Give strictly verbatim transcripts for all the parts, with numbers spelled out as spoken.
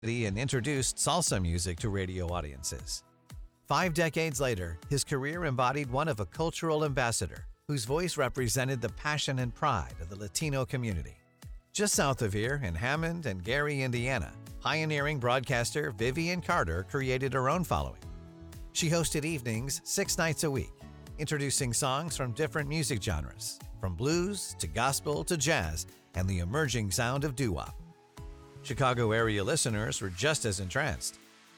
and introduced salsa music to radio audiences. Five decades later, his career embodied one of a cultural ambassador whose voice represented the passion and pride of the Latino community. Just south of here, in Hammond and Gary, Indiana, pioneering broadcaster Vivian Carter created her own following. She hosted evenings six nights a week, introducing songs from different music genres, from blues to gospel to jazz and the emerging sound of doo-wop. Chicago area listeners were just as entranced.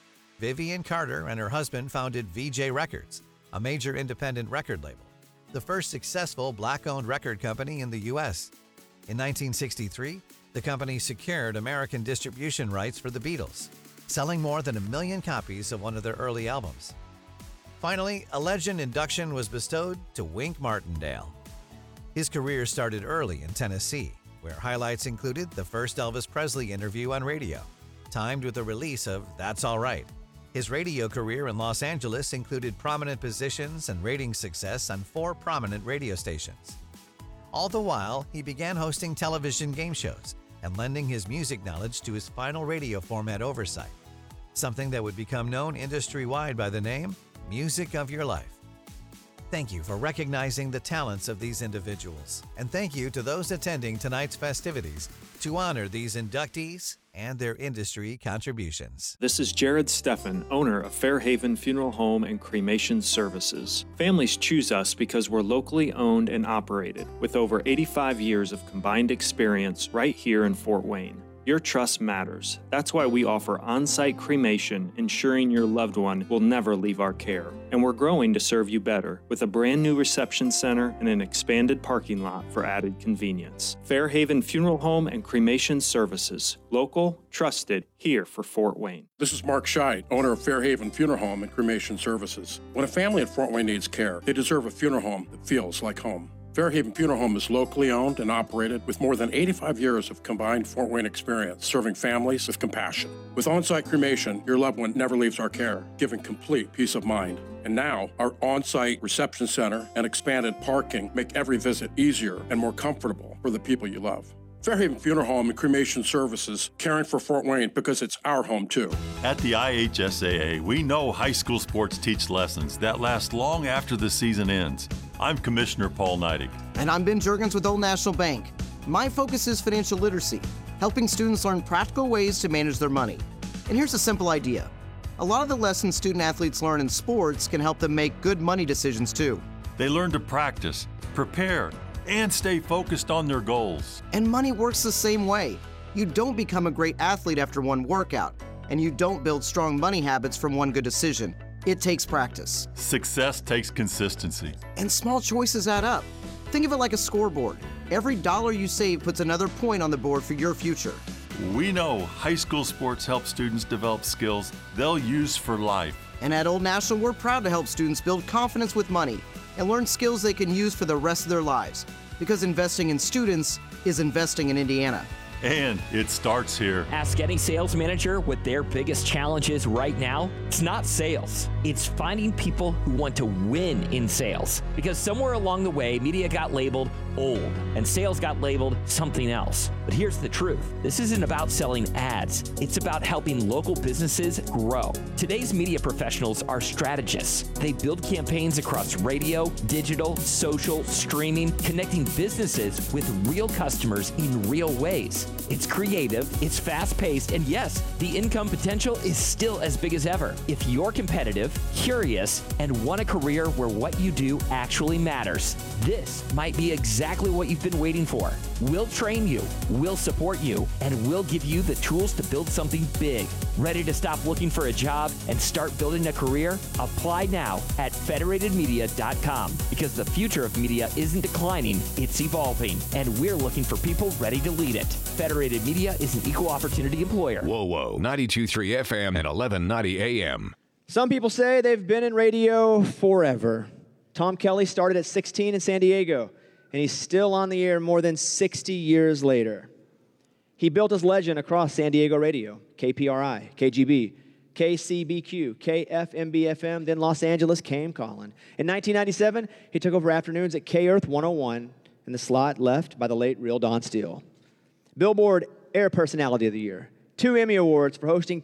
Vivian Carter and her husband founded V J Records, a major independent record label, the first successful black-owned record company in the U S. In nineteen sixty-three, the company secured American distribution rights for the Beatles, selling more than a million copies of one of their early albums. Finally, a legend induction was bestowed to Wink Martindale. His career started early in Tennessee, where highlights included the first Elvis Presley interview on radio, timed with the release of That's All Right. His radio career in Los Angeles included prominent positions and ratings success on four prominent radio stations. All the while, he began hosting television game shows and lending his music knowledge to his final radio format oversight, something that would become known industry-wide by the name Music of Your Life. Thank you for recognizing the talents of these individuals, and thank you to those attending tonight's festivities to honor these inductees and their industry contributions. This is Jared Steffen, owner of Fairhaven Funeral Home and Cremation Services. Families choose us because we're locally owned and operated, with over eighty-five years of combined experience right here in Fort Wayne. Your trust matters. That's why we offer on-site cremation, ensuring your loved one will never leave our care. And we're growing to serve you better with a brand new reception center and an expanded parking lot for added convenience. Fairhaven Funeral Home and Cremation Services. Local, trusted, here for Fort Wayne. This is Mark Scheid, owner of Fairhaven Funeral Home and Cremation Services. When a family in Fort Wayne needs care, they deserve a funeral home that feels like home. Fairhaven Funeral Home is locally owned and operated with more than eighty-five years of combined Fort Wayne experience, serving families with compassion. With on-site cremation, your loved one never leaves our care, giving complete peace of mind. And now, our on-site reception center and expanded parking make every visit easier and more comfortable for the people you love. Fairhaven Funeral Home and Cremation Services, caring for Fort Wayne because it's our home too. At the I H S A A, we know high school sports teach lessons that last long after the season ends. I'm Commissioner Paul Neidig. And I'm Ben Juergens with Old National Bank. My focus is financial literacy, helping students learn practical ways to manage their money. And here's a simple idea. A lot of the lessons student athletes learn in sports can help them make good money decisions too. They learn to practice, prepare, and stay focused on their goals. And money works the same way. You don't become a great athlete after one workout, and you don't build strong money habits from one good decision. It takes practice. Success takes consistency. And small choices add up. Think of it like a scoreboard. Every dollar you save puts another point on the board for your future. We know high school sports help students develop skills they'll use for life. And at Old National, we're proud to help students build confidence with money and learn skills they can use for the rest of their lives. Because investing in students is investing in Indiana. And it starts here. Ask any sales manager what their biggest challenge is right now. It's not sales. It's finding people who want to win in sales. Because somewhere along the way, media got labeled old and sales got labeled something else. But here's the truth. This isn't about selling ads. It's about helping local businesses grow. Today's media professionals are strategists. They build campaigns across radio, digital, social, streaming, connecting businesses with real customers in real ways. It's creative, it's fast-paced, and yes, the income potential is still as big as ever. If you're competitive, curious, and want a career where what you do actually matters, this might be exactly what you've been waiting for. We'll train you, we'll support you, and we'll give you the tools to build something big. Ready to stop looking for a job and start building a career? Apply now at federated media dot com, because the future of media isn't declining, it's evolving, and we're looking for people ready to lead it. Federated Media is an equal opportunity employer. Whoa, whoa. ninety-two point three F M and eleven ninety A M. Some people say they've been in radio forever. Tom Kelly started at sixteen in San Diego, and he's still on the air more than sixty years later. He built his legend across San Diego radio, K P R I, K G B, K C B Q, K F M B F M, then Los Angeles came calling. In nineteen ninety-seven, he took over afternoons at K Earth one oh one, and the slot left by the late real Don Steele. Billboard Air Personality of the Year, two Emmy Awards for hosting